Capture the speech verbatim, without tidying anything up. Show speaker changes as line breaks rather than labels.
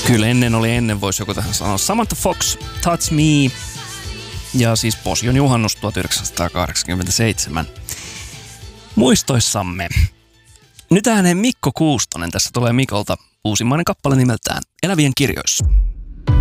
Kyllä ennen oli ennen, voisi joku tässä sanoa. Samantha Fox, Touch Me. Ja siis Posion juhannus tuhatyhdeksänsataakahdeksankymmentäseitsemän. Muistoissamme. Nyt ääneen Mikko Kuustonen. Tässä tulee Mikolta uusimmainen kappale nimeltään Elävien kirjoissa.